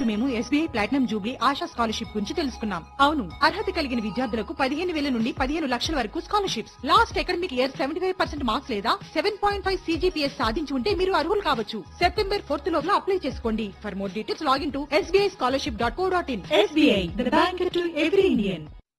ఇప్పుడు మేము SBI platinum Jubilee ASHA scholarship గురించి తెలుసుకున్నాం. అవును, అర్హత కలిగిన విద్యార్థులకు 15,000 నుండి 15 లక్షల వరకు scholarships. Last academic year 75% marks లేదా 7.5 CGPS సాధించి ఉంటే మీరు అర్హులు కావచ్చు. సెప్టెంబర్ 4th లోపల అప్లై చేసుకోండి. For more details login to sbischolarship.co.in. SBI, the bank to every Indian.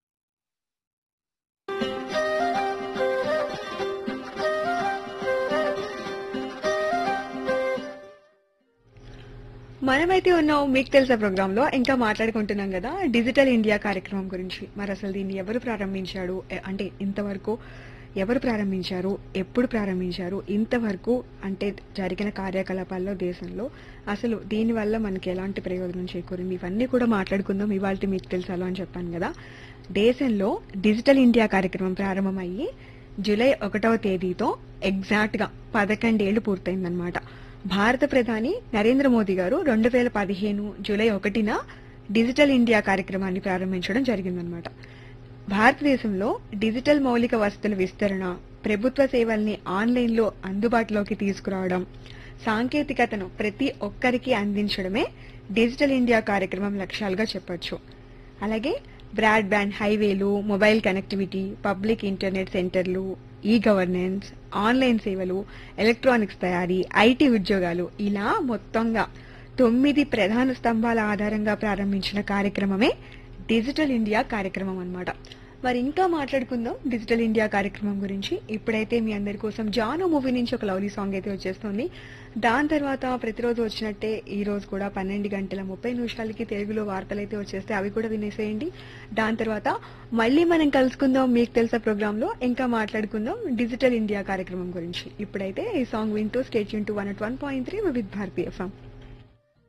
మనమైతే ఉన్నాం మీకు తెలుసా ప్రోగ్రామ్ లో ఇంకా మాట్లాడుకుంటున్నాం కదా డిజిటల్ ఇండియా కార్యక్రమం గురించి. మరి అసలు దీన్ని ఎవరు ప్రారంభించాడు, అంటే ఇంతవరకు ఎవరు ప్రారంభించారు, ఎప్పుడు ప్రారంభించారు, ఇంతవరకు అంటే జరిగిన కార్యకలాపాల్లో దేశంలో అసలు దీనివల్ల మనకి ఎలాంటి ప్రయోజనం చేకూరింది, ఇవన్నీ కూడా మాట్లాడుకుందాం ఇవాళ మీకు తెలుసాలో అని చెప్పాను కదా. దేశంలో డిజిటల్ ఇండియా కార్యక్రమం ప్రారంభమయ్యి జూలై 1వ తేదీతో ఎగ్జాక్ట్ గా 11 ఏళ్లు పూర్తయిందనమాట. భారత ప్రధాని నరేంద్ర మోదీ గారు 2015 జూలై 1న డిజిటల్ ఇండియా కార్యక్రమాన్ని ప్రారంభించడం జరిగిందనమాట. భారతదేశంలో డిజిటల్ మౌలిక వసతుల విస్తరణ, ప్రభుత్వ సేవల్ని ఆన్లైన్ లో అందుబాటులోకి తీసుకురావడం, సాంకేతికతను ప్రతి ఒక్కరికి అందించడమే డిజిటల్ ఇండియా కార్యక్రమం లక్ష్యాలుగా చెప్పొచ్చు. అలాగే broadband, హైవేలు, mobile connectivity, public internet సెంటర్లు, ఈ గవర్నెన్స్, ఆన్లైన్ సేవలు, ఎలక్ట్రానిక్స్ తయారీ, ఐటీ ఉద్యోగాలు, ఇలా మొత్తంగా 9 ప్రధాన స్తంభాల ఆధారంగా ప్రారంభించిన కార్యక్రమమే డిజిటల్ ఇండియా కార్యక్రమం అన్నమాట. మరి ఇంకా మాట్లాడుకుందాం డిజిటల్ ఇండియా కార్యక్రమం గురించి. ఇప్పుడైతే మీ అందరి కోసం జాను మూవీ నుంచి ఒక లవ్లీ సాంగ్ అయితే వచ్చేస్తుంది. దాని తర్వాత ప్రతిరోజు వచ్చినట్టే ఈ రోజు కూడా 12:30 తెలుగులో వార్తలు అయితే వచ్చేస్తే అవి కూడా వినేసేయండి. దాని తర్వాత మళ్ళీ మనం కలుసుకుందాం మీకు తెలుసా ప్రోగ్రామ్ లో, ఇంకా మాట్లాడుకుందాం డిజిటల్ ఇండియా కార్యక్రమం గురించి. ఇప్పుడైతే ఈ సాంగ్ వింటూ stay tune to 101.3 with Bharatiya FM.